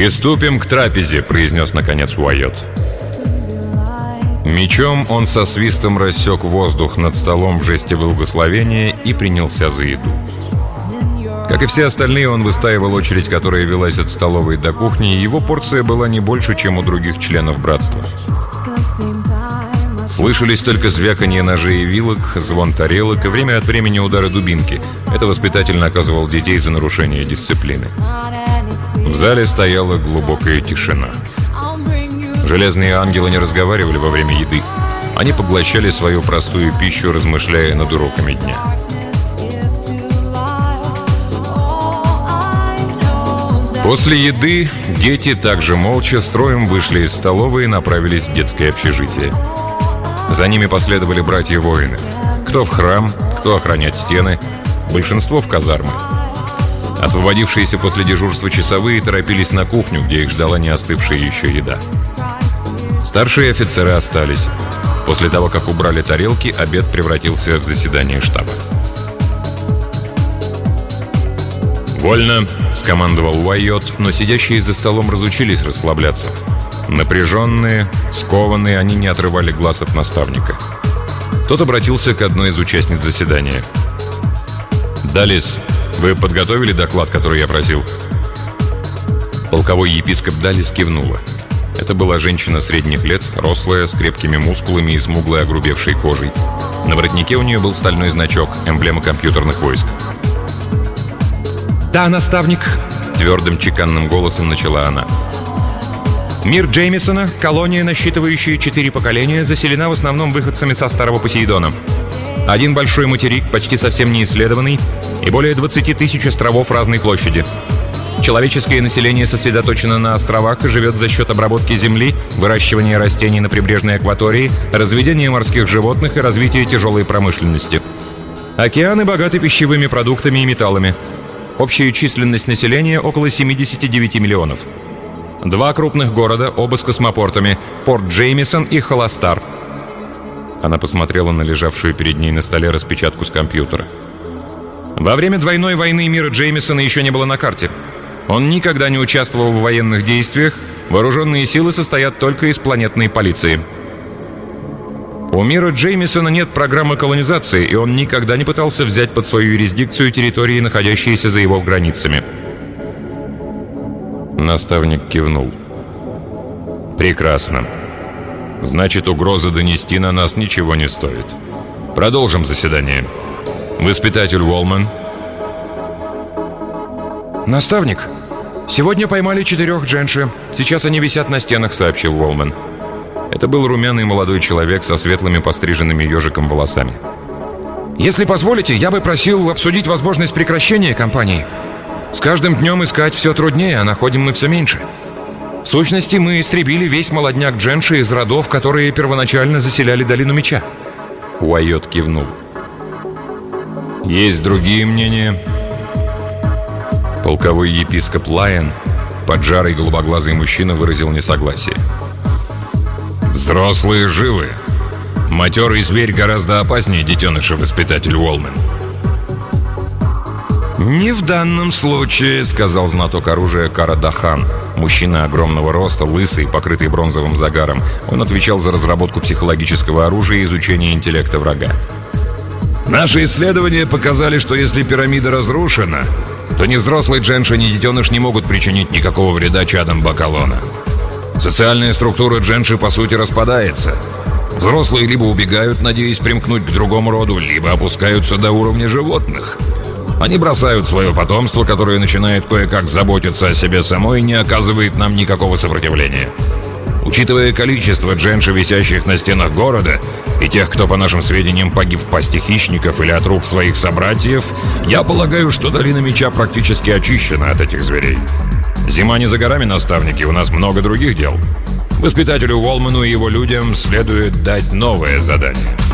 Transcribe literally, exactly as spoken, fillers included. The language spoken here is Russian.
«Приступим к трапезе», — произнес наконец Уайотт. Мечом он со свистом рассек воздух над столом в жесте благословения и принялся за еду. Как и все остальные, он выстаивал очередь, которая велась от столовой до кухни, и его порция была не больше, чем у других членов братства. Слышались только звяканье ножей и вилок, звон тарелок и время от времени удары дубинки. Это воспитатель наказывал детей за нарушение дисциплины. В зале стояла глубокая тишина. Железные ангелы не разговаривали во время еды. Они поглощали свою простую пищу, размышляя над уроками дня. После еды дети также молча строем вышли из столовой и направились в детское общежитие. За ними последовали братья-воины. Кто в храм, кто охранять стены, большинство в казармы. Освободившиеся после дежурства часовые торопились на кухню, где их ждала не остывшая еще еда. Старшие офицеры остались. После того, как убрали тарелки, обед превратился в заседание штаба. «Вольно», — скомандовал Уайотт, но сидящие за столом разучились расслабляться. Напряженные, скованные, они не отрывали глаз от наставника. Тот обратился к одной из участниц заседания. «Далис, вы подготовили доклад, который я просил?» Полковой епископ Далис кивнула. Это была женщина средних лет, рослая, с крепкими мускулами и смуглой огрубевшей кожей. На воротнике у нее был стальной значок, эмблема компьютерных войск. «Да, наставник», — твердым чеканным голосом начала она. «Мир Джеймисона, колония, насчитывающая четыре поколения, заселена в основном выходцами со Старого Посейдона. Один большой материк, почти совсем не исследованный, и более двадцати тысяч островов разной площади. Человеческое население сосредоточено на островах и живет за счет обработки земли, выращивания растений на прибрежной акватории, разведения морских животных и развития тяжелой промышленности. Океаны богаты пищевыми продуктами и металлами. Общая численность населения около семидесяти девяти миллионов. Два крупных города, оба с космопортами, Порт Джеймисон и Холостар». Она посмотрела на лежавшую перед ней на столе распечатку с компьютера. «Во время двойной войны мира Джеймисона еще не было на карте. Он никогда не участвовал в военных действиях, вооруженные силы состоят только из планетной полиции. У мира Джеймисона нет программы колонизации, и он никогда не пытался взять под свою юрисдикцию территории, находящиеся за его границами». Наставник кивнул. «Прекрасно. Значит, угроза донести на нас ничего не стоит. Продолжим заседание. Воспитатель Уолман». «Наставник, сегодня поймали четырех дженши. Сейчас они висят на стенах», — сообщил Уолман. Это был румяный молодой человек со светлыми постриженными ежиком волосами. «Если позволите, я бы просил обсудить возможность прекращения кампании. С каждым днем искать все труднее, а находим мы все меньше. В сущности, мы истребили весь молодняк дженши из родов, которые первоначально заселяли Долину Меча». Уайотт кивнул. «Есть другие мнения?» Полковой епископ Лайон, поджарый голубоглазый мужчина, выразил несогласие. «Взрослые живы. Матерый зверь гораздо опаснее детеныша, воспитатель Уолман». «Не в данном случае», — сказал знаток оружия Карадахан. Мужчина огромного роста, лысый, покрытый бронзовым загаром. Он отвечал за разработку психологического оружия и изучение интеллекта врага. «Наши исследования показали, что если пирамида разрушена, то ни взрослый дженши, ни детеныш не могут причинить никакого вреда чадам Бакалона. Социальная структура дженши, по сути, распадается. Взрослые либо убегают, надеясь примкнуть к другому роду, либо опускаются до уровня животных. Они бросают свое потомство, которое начинает кое-как заботиться о себе самой и не оказывает нам никакого сопротивления. Учитывая количество дженши, висящих на стенах города, и тех, кто, по нашим сведениям, погиб в пасти хищников или от рук своих собратьев, я полагаю, что Долина Меча практически очищена от этих зверей. Зима не за горами, наставники, у нас много других дел. Воспитателю Уолману и его людям следует дать новое задание».